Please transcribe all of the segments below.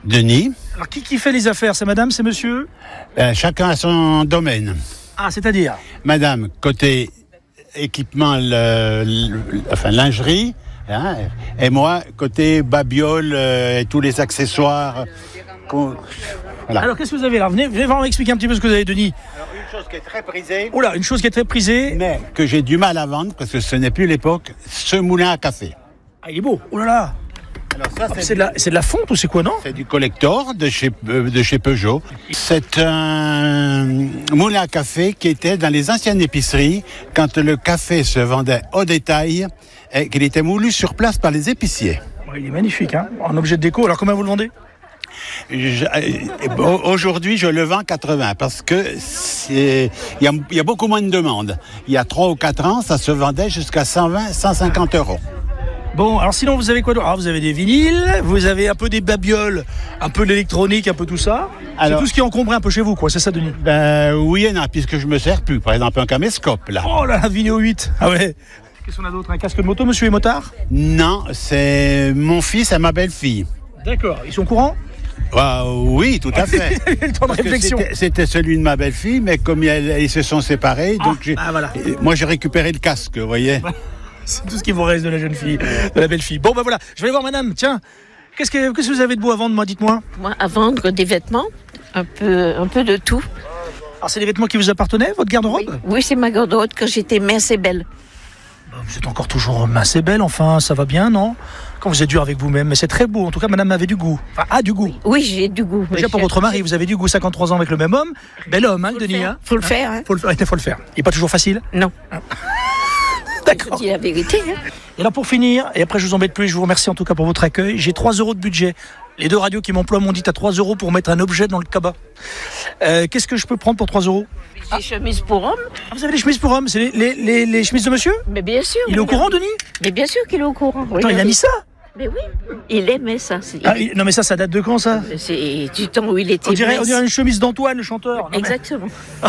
Denis. Alors, qui fait les affaires? C'est madame, c'est monsieur? Chacun a son domaine. Ah, c'est-à-dire? Madame, côté équipement, lingerie, hein, et moi, côté babiole et tous les accessoires. Voilà. Alors, qu'est-ce que vous avez là? Venez voir m'expliquer un petit peu ce que vous avez, Denis. Alors, une chose qui est très prisée. Oula, une chose qui est très prisée. Mais que j'ai du mal à vendre, parce que ce n'est plus l'époque, ce moulin à café. Ah, il est beau. Oh là là. Alors ça, c'est de la fonte ou c'est quoi, non? C'est du collector de chez Peugeot. C'est un moulin à café qui était dans les anciennes épiceries quand le café se vendait au détail et qu'il était moulu sur place par les épiciers. Il est magnifique, hein, en objet de déco. Alors, comment vous le vendez? Aujourd'hui, je le vends 80 parce que il y a beaucoup moins de demandes. Il y a 3 ou 4 ans, ça se vendait jusqu'à 120, 150 euros. Bon, alors sinon, vous avez quoi d'autre? Alors, vous avez des vinyles, vous avez un peu des babioles, un peu l'électronique, un peu tout ça. Alors, c'est tout ce qui est encombré un peu chez vous, quoi. C'est ça, Denis? Oui et non, puisque je me sers plus. Par exemple, un caméscope, là. Oh là, la vidéo 8. Ah ouais. Qu'est-ce qu'on a d'autre? Un casque de moto, monsieur est motard? Non, c'est mon fils et ma belle-fille. D'accord. Ils sont au courant? Oui, tout à fait. Le temps de réflexion. C'était celui de ma belle-fille, mais comme ils se sont séparés, donc voilà. Moi j'ai récupéré le casque, vous voyez. C'est tout ce qui vous reste de la jeune fille, de la belle fille. Bon, voilà, je vais aller voir madame. Tiens, qu'est-ce que vous avez de beau à vendre, moi, dites-moi? Moi, à vendre des vêtements, un peu de tout. Alors, c'est des vêtements qui vous appartenaient, votre garde-robe? Oui, c'est ma garde-robe quand j'étais mince et belle. Vous êtes encore toujours mince et belle, enfin, ça va bien, non? Quand vous êtes dur avec vous-même, mais c'est très beau. En tout cas, madame avait du goût. Enfin, a du goût. Oui, j'ai du goût. Déjà, pour votre mari, vous avez du goût, 53 ans avec le même homme. Bel homme, hein, Denis. Faut le faire. Faut le faire. Il n'est pas toujours facile? Non. D'accord. Je dis la vérité. Et là, pour finir, et après je vous embête plus, je vous remercie en tout cas pour votre accueil. J'ai 3 euros de budget. Les 2 radios qui m'emploient m'ont dit à 3 euros pour mettre un objet dans le cabas. Qu'est-ce que je peux prendre pour 3 euros? Des chemises pour hommes. Ah, vous avez les chemises pour hommes? C'est les chemises de monsieur? Mais bien sûr. Il est au courant, Denis? Mais bien sûr qu'il est au courant. Attends, il a mis ça? Mais oui, il aimait ça. Non mais ça date de quand, ça? C'est du temps où il était on dirait une chemise d'Antoine, le chanteur. Exactement.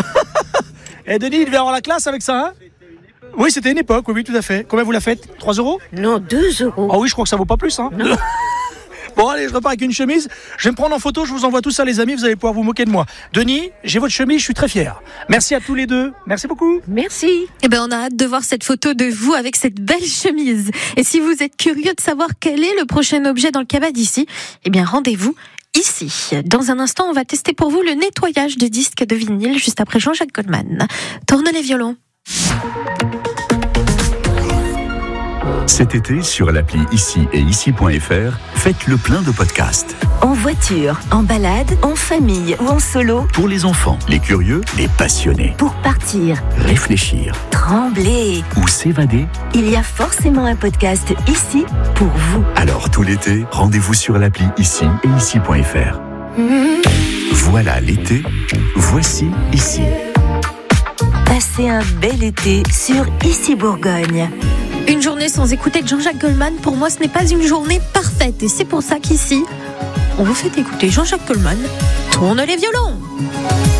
Et Denis, il devait avoir la classe avec ça, hein? Oui, c'était une époque, oui, tout à fait. Combien vous la faites? 3 euros? Non, 2 euros. Ah oui, je crois que ça vaut pas plus, hein. Non. Bon, allez, je repars avec une chemise. Je vais me prendre en photo, je vous envoie tout ça, les amis, vous allez pouvoir vous moquer de moi. Denis, j'ai votre chemise, je suis très fier. Merci à tous les deux. Merci beaucoup. Merci. Eh ben, on a hâte de voir cette photo de vous avec cette belle chemise. Et si vous êtes curieux de savoir quel est le prochain objet dans le cabas d'ici, eh bien, rendez-vous ici. Dans un instant, on va tester pour vous le nettoyage des disques de vinyle juste après Jean-Jacques Goldman. Tourne les violons. Cet été, sur l'appli Ici et Ici.fr, faites le plein de podcasts. En voiture, en balade, en famille ou en solo. Pour les enfants, les curieux, les passionnés. Pour partir, Réfléchir trembler ou s'évader. Il y a forcément un podcast ici pour vous. Alors tout l'été, rendez-vous sur l'appli Ici et Ici.fr. Voilà l'été, voici Ici. Passez un bel été sur Ici Bourgogne. Une journée sans écouter Jean-Jacques Goldman, pour moi, ce n'est pas une journée parfaite. Et c'est pour ça qu'ici, on vous fait écouter Jean-Jacques Goldman. Tourne les violons.